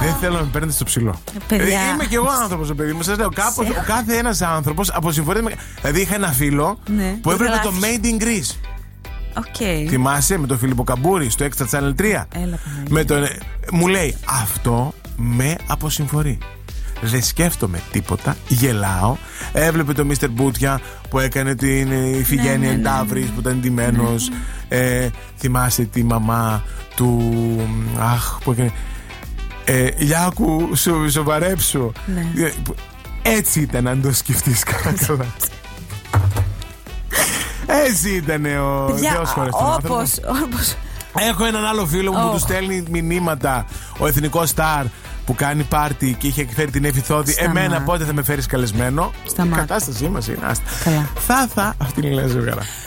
Δεν θέλω να με παίρνετε στο ψηλό. Είμαι κι εγώ άνθρωπος, παιδί μου. Σας λέω, κάπως ο κάθε ένας άνθρωπος αποσυμφορείται. Δηλαδή, είχα ένα φίλο που έβλεπε το Made in Greece. Okay. Θυμάσαι με τον Φίλιππο Καμπούρη στο Extra Channel 3. Μου λέει, αυτό με αποσυμφορεί. Δεν σκέφτομαι τίποτα, γελάω. Έβλεπε το Mr. Μπούτια που έκανε την Ιφηγένεια Ενταύρης που ήταν ντυμένος. Θυμάσαι τη μαμά του. Αχ, που έκανε. Λιάκου, σοβαρέψου. Έτσι ήταν, αν το σκεφτείς καλά. Έτσι ήταν ο Θεός χωρίς τον άνθρωπο. Έχω έναν άλλο φίλο μου που του στέλνει μηνύματα. Ο εθνικός στάρ που κάνει πάρτι και είχε φέρει την Εύη Θόδη. Εμένα πότε θα με φέρεις καλεσμένο? Η κατάστασή μας είναι άστα. Θα αυτή είναι η ζευγαρά.